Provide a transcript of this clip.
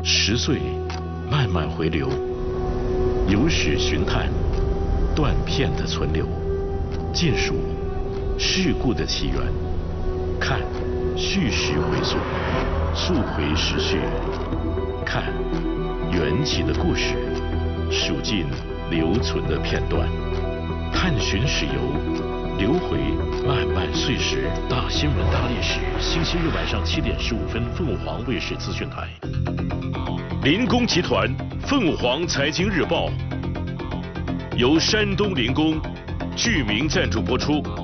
10岁慢慢回流，有史寻探，断片的存留，尽数事故的起源，看叙事回溯，溯回时序，看缘起的故事，数尽留存的片段，探寻史游，留回漫漫岁时。大新闻大历史，星期日晚上7点15分，凤凰卫视资讯台。林工集团凤凰财经日报由山东林工具名赞助播出。